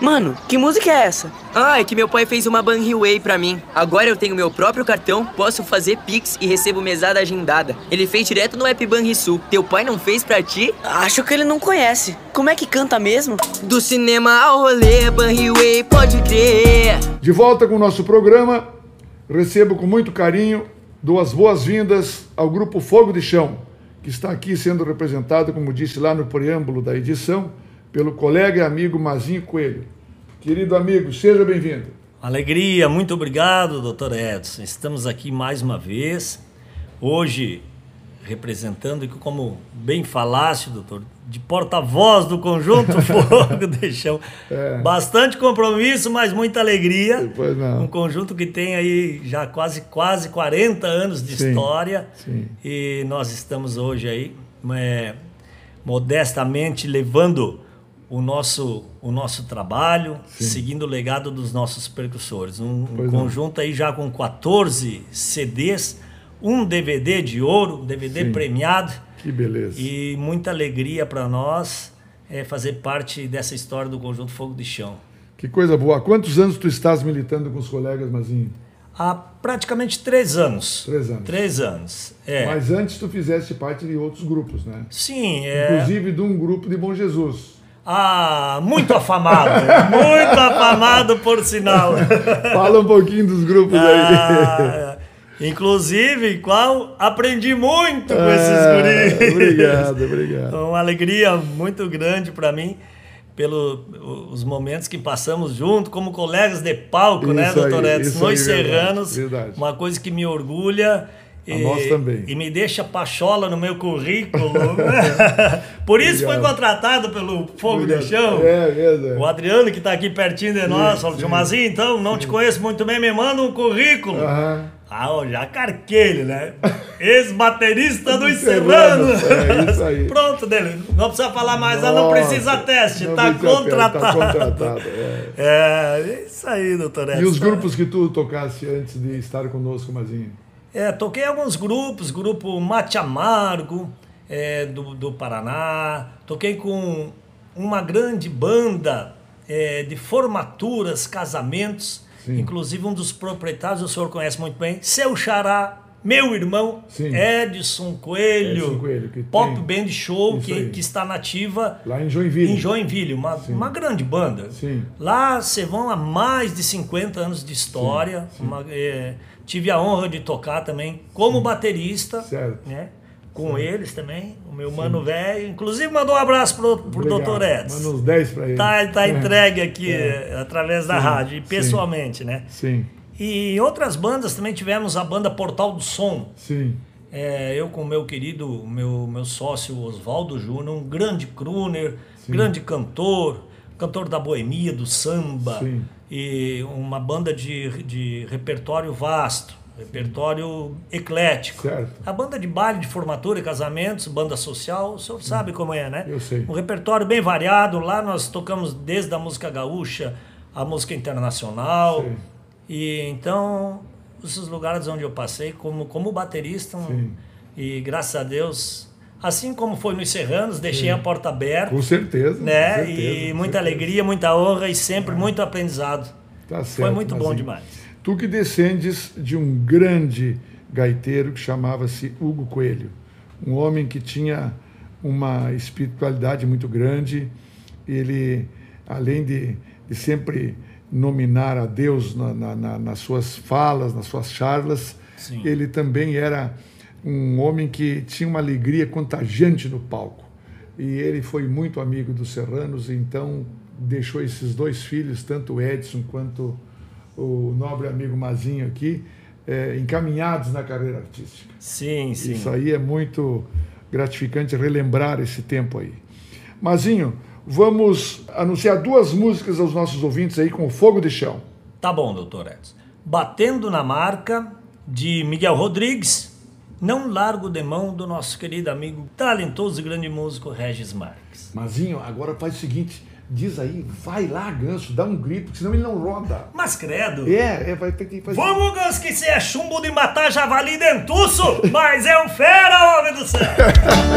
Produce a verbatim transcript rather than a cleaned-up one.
Mano, que música é essa? Ah, é que meu pai fez uma Banriway pra mim. Agora eu tenho meu próprio cartão, posso fazer Pix e recebo mesada agendada. Ele fez direto no app Banrisul. Teu pai não fez pra ti? Acho que ele não conhece. Como é que canta mesmo? Do cinema ao rolê, Banriway, pode crer. De volta com o nosso programa, recebo com muito carinho, dou as boas-vindas ao Grupo Fogo de Chão, que está aqui sendo representado, como disse lá no preâmbulo da edição, pelo colega e amigo Mazinho Coelho. Querido amigo, seja bem-vindo. Alegria, muito obrigado, doutor Edson. Estamos aqui mais uma vez, hoje representando, como bem falaste, doutor, de porta-voz do Conjunto Fogo de Chão. É. Bastante compromisso, mas muita alegria. Pois não. Um conjunto que tem aí já quase, quase quarenta anos de sim, história. Sim. E nós estamos hoje aí, é, modestamente levando o nosso, o nosso trabalho, sim, seguindo o legado dos nossos percussores. Um, um conjunto aí já com quatorze C Ds, um D V D de ouro, um D V D sim, premiado. Que beleza. E muita alegria para nós é, fazer parte dessa história do Conjunto Fogo de Chão. Que coisa boa. Há quantos anos tu estás militando com os colegas, Mazinho? Há praticamente três anos. Três anos. Três anos, é. Mas antes tu fizeste parte de outros grupos, né? Sim, é. Inclusive de um grupo de Bom Jesus. Ah, muito afamado, muito afamado por sinal. Fala um pouquinho dos grupos ah, aí. Inclusive, qual aprendi muito com ah, esses guris. Obrigado, obrigado. Uma alegria muito grande para mim, pelos momentos que passamos junto, como colegas de palco, isso, né, doutor Edson? Nós serranos, verdade. Uma coisa que me orgulha. A nós também. E me deixa pachola no meu currículo. Por isso foi contratado pelo Fogo Obrigado. de Chão. É, mesmo. O Adriano, que está aqui pertinho de nós, falou: Tio Mazinho, então, não sim, te conheço muito bem, me manda um currículo. Aham. Ah, eu já carquei, né? Ex-baterista dos Serranos. É isso aí. Pronto, dele. Não precisa falar mais, Nossa, não precisa teste, não tá precisa contratado. Tá contratado, é. É, isso aí, doutor Edson. E os grupos que tu tocasse antes de estar conosco, Mazinho? É, toquei alguns grupos, grupo Mate Amargo, é, do, do Paraná. Toquei com uma grande banda é, de formaturas, casamentos. Sim. Inclusive um dos proprietários, o senhor conhece muito bem, seu xará, meu irmão, sim, Edson Coelho, Edson Coelho que Pop tem... Band Show, que, que está nativa lá em Joinville. Em Joinville, uma, uma grande banda. Sim. Lá você vão há mais de cinquenta anos de história. Sim, sim. Uma, é, tive a honra de tocar também como sim, baterista, certo, né? Com sim, eles também, o meu sim, mano velho. Inclusive mandou um abraço pro, pro doutor Edson. Manda uns dez para ele. Tá, tá entregue aqui é. através da sim, rádio, e pessoalmente, sim, né? Sim. E outras bandas também tivemos a banda Portal do Som. Sim. É, eu com o meu querido, meu, meu sócio Oswaldo Júnior, um grande crooner, sim, grande cantor, cantor da boemia, do samba. Sim. E uma banda de, de repertório vasto. Repertório eclético. Certo. A banda de baile, de formatura e casamentos, banda social, o senhor sim, sabe como é, né? Eu sei. Um repertório bem variado. Lá nós tocamos desde a música gaúcha, a música internacional. Sim. E então, esses lugares onde eu passei como, como baterista, um, e graças a Deus, assim como foi nos Serranos, deixei sim, a porta aberta. Com certeza. Né? Com certeza, e com muita certeza. alegria, muita honra e sempre é. muito aprendizado. Tá certo, foi muito bom assim, demais. Tu que descendes de um grande gaiteiro que chamava-se Hugo Coelho, um homem que tinha uma espiritualidade muito grande. Ele, além de, de sempre nominar a Deus na, na, nas suas falas, nas suas charlas, sim, ele também era um homem que tinha uma alegria contagiante no palco. E ele foi muito amigo dos Serranos, então deixou esses dois filhos, tanto o Edson quanto o nobre amigo Mazinho aqui, é, encaminhados na carreira artística. Sim, sim. Isso aí é muito gratificante relembrar esse tempo aí. Mazinho, vamos anunciar duas músicas aos nossos ouvintes aí com o Fogo de Chão. Tá bom, doutor Edson. Batendo na Marca, de Miguel Rodrigues. Não largo de mão do nosso querido amigo, talentoso e grande músico Regis Marques. Mazinho, agora faz o seguinte... Diz aí, vai lá, Ganso, dá um grito, porque senão ele não roda. Mas credo. É, é vai ter que fazer. Vamos, Ganso, que você é chumbo de matar javali dentuço, mas é um fera, homem do céu.